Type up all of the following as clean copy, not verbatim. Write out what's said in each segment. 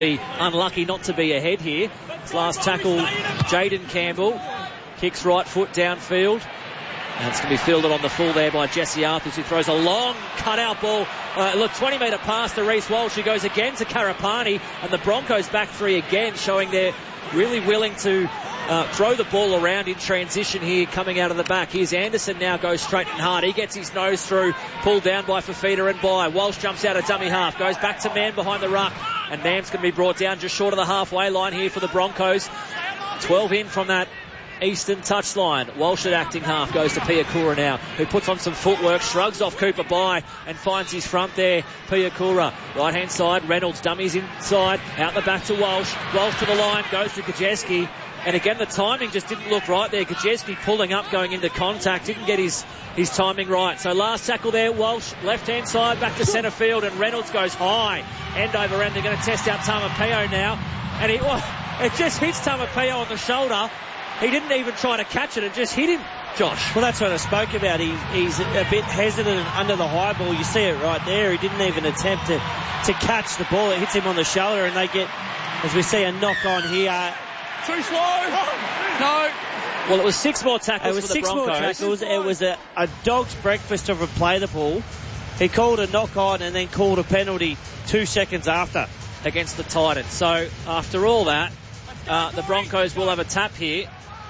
Unlucky not to be ahead here. His last tackle, Jaden Campbell. Kicks right foot downfield. And it's going to be fielded on the full there by Jesse Arthurs, who throws a long cutout ball. 20-metre pass to Reece Walsh, who goes again to Karapani. And the Broncos back three again, showing they're really willing to throw the ball around in transition here, coming out of the back. Here's Anderson now, goes straight and hard. He gets his nose through, pulled down by Fafita and by. Walsh jumps out of dummy half, goes back to Mann behind the ruck. And Mann's going to be brought down just short of the halfway line here for the Broncos. 12 in from that eastern touchline. Walsh at acting half, goes to Piakura now, who puts on some footwork, shrugs off Cooper Bye and finds his front there. Piakura, right hand side, Reynolds dummies inside, out the back to Walsh. Walsh to the line, goes to Gajeski. And again, the timing just didn't look right there. Gajeski pulling up, going into contact, didn't get his timing right. So last tackle there, Walsh, left-hand side, back to centre field, and Reynolds goes high. End over end, they're going to test out Tamapeo now. And it just hits Tamapeo on the shoulder. He didn't even try to catch it, it just hit him, Josh. Well, that's what I spoke about. He's a bit hesitant under the high ball. You see it right there. He didn't even attempt to catch the ball. It hits him on the shoulder, and they get, as we see, a knock on here. Too slow. No. Well, it was 6 more tackles for the Broncos. More tackles. It was a dog's breakfast of a play the ball. He called a knock on and then called a penalty 2 seconds after against the Titans. So after all that, the Broncos will have a tap here.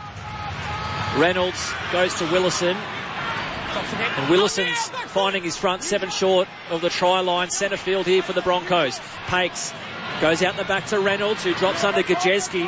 Reynolds goes to Willison. And Willison's finding his front 7 short of the try line. Centre field here for the Broncos. Pakes goes out the back to Reynolds, who drops under Gajeski.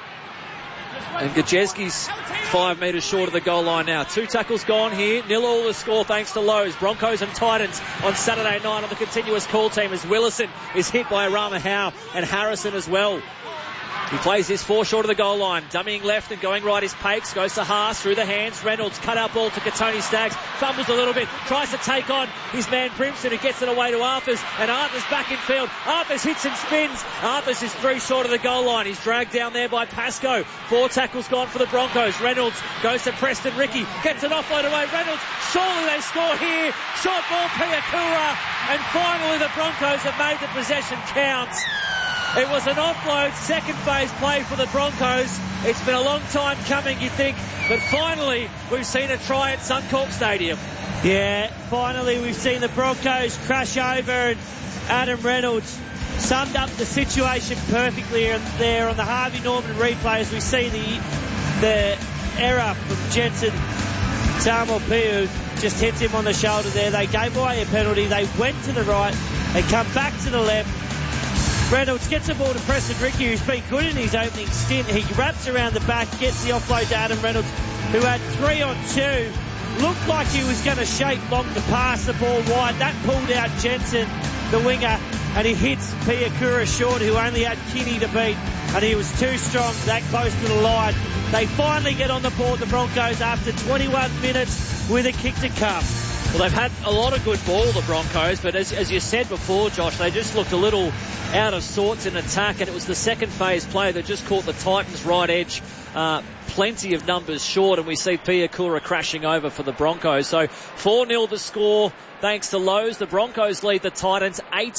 And Gajeski's 5 metres short of the goal line now. 2 tackles gone here. 0-all the score thanks to Lowe's. Broncos and Titans on Saturday night on the continuous call team, as Willison is hit by Rama Howe and Harrison as well. He plays this 4 short of the goal line. Dummying left and going right is Pakes. Goes to Haas through the hands. Reynolds cut out ball to Katoni Staggs. Fumbles a little bit. Tries to take on his man Brimson, who gets it away to Arthurs. And Arthurs back in field. Arthurs hits and spins. Arthurs is 3 short of the goal line. He's dragged down there by Pascoe. 4 tackles gone for the Broncos. Reynolds goes to Preston Ricky. Gets an offload away. Reynolds. Surely they score here. Short ball Piakura. And finally the Broncos have made the possession count. It was an offload, second phase play for the Broncos. It's been a long time coming, you think, but finally we've seen a try at Suncorp Stadium. Yeah, finally we've seen the Broncos crash over, and Adam Reynolds summed up the situation perfectly there on the Harvey Norman replay, as we see the error from Jensen Tamapeo just hits him on the shoulder there. They gave away a penalty. They went to the right. They come back to the left. Reynolds gets the ball to Preston Ricky, who's been good in his opening stint. He wraps around the back, gets the offload to Adam Reynolds, who had 3 on 2. Looked like he was going to shape long to pass the ball wide. That pulled out Jensen, the winger, and he hits Piakura short, who only had Kinney to beat, and he was too strong, that close to the line. They finally get on the board, the Broncos, after 21 minutes with a kick to come. Well, they've had a lot of good ball, the Broncos, but as you said before, Josh, they just looked a little out of sorts in attack, and it was the second phase play that just caught the Titans' right edge plenty of numbers short, and we see Piakura crashing over for the Broncos. So 4-0 the score thanks to Lowe's. The Broncos lead the Titans,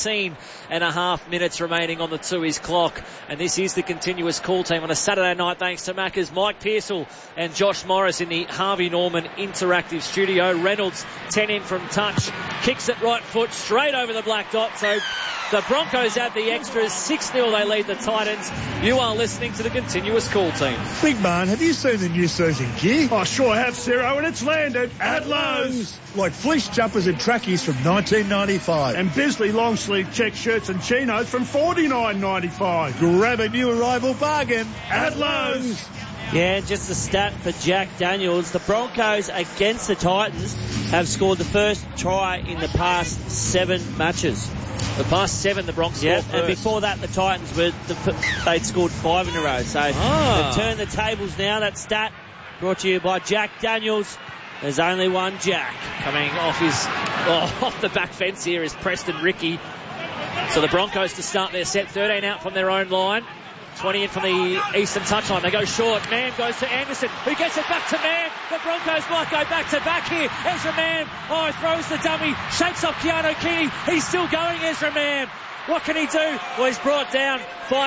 18.5 minutes remaining on the Tui's clock, and this is the continuous call team on a Saturday night thanks to Macca's. Mike Pearsall and Josh Morris in the Harvey Norman interactive studio. Reynolds 10 in from touch, kicks it right foot straight over the black dot. So the Broncos add the extras. 6-0 they lead the Titans. You are listening to the continuous call team. Big man, have you seen the new season gear? I sure have, Ciro, and it's landed at Lowe's. Like fleece jumpers and trackies from 1995. And Bisley long sleeve check shirts and chinos from $49.95. Grab a new arrival bargain at Lowe's. Yeah, just a stat for Jack Daniels. The Broncos against the Titans have scored the first try in the past 7 matches. The past 7, the Broncos scored first. And before that, the Titans they'd scored 5 in a row. So they've turned the tables now. That stat brought to you by Jack Daniels. There's only one Jack. Coming off the back fence here is Preston Ricky. So the Broncos to start their set, 13 out from their own line. 20 in from the eastern touchline. They go short. Mann goes to Anderson, who gets it back to Mann. The Broncos might go back to back here. Ezra Mann, throws the dummy, shakes off Keanu Keaney. He's still going, Ezra Mann. What can he do? Well, he's brought down.